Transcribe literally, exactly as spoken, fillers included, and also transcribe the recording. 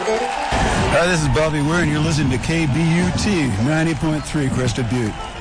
Hi, this is Bobby Ware, and you're listening to K B U T ninety point three Crested Butte.